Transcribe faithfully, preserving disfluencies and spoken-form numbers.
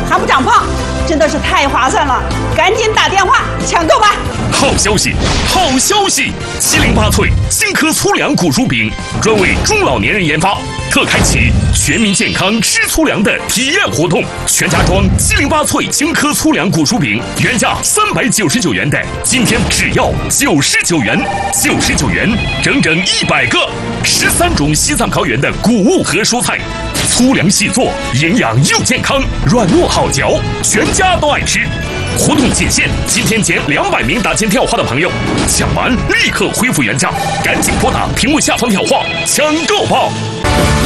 还不长胖，真的是太划算了！赶紧打电话抢购吧！ 好消息，好消息！七零八脆金颗粗粮谷薯饼专为中老年人研发，特开启全民健康吃粗粮的体验活动。全家装七零八脆金颗粗粮谷薯饼，原价三百九十九元的，今天只要九十九元，九十九元整整一百个，十三种西藏高原的谷物和蔬菜，粗粮细做，营养又健康，软糯好嚼，全家都爱吃。活动仅限今天前两百名打进电话的朋友，抢完立刻恢复原价，赶紧拨打屏幕下方电话抢购吧！